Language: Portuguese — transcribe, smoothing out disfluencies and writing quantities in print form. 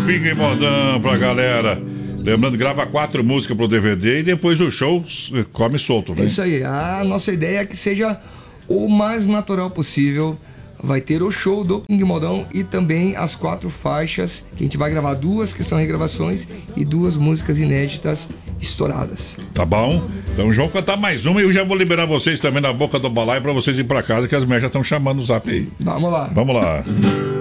Pinga e Modão pra galera. Lembrando, grava 4 músicas pro DVD e depois o show come solto, né? É isso aí. A nossa ideia é que seja o mais natural possível. Vai ter o show do Pinga e Modão e também as 4 faixas, que a gente vai gravar 2 que são regravações e 2 músicas inéditas estouradas. Tá bom? Então vamos cantar mais uma e eu já vou liberar vocês também na boca do balaio pra vocês ir pra casa, que as mulheres já estão chamando o zap aí. Vamos lá. Vamos lá.